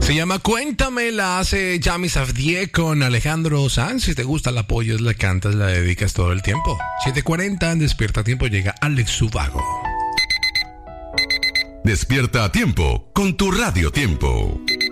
Se llama Cuéntame, la hace Yami Safdie con Alejandro Sanz. Si te gusta, la apoyas, la cantas, la dedicas todo el tiempo. 7:40 en Despierta a Tiempo llega Alex Ubago. Despierta a Tiempo con tu Radio Tiempo.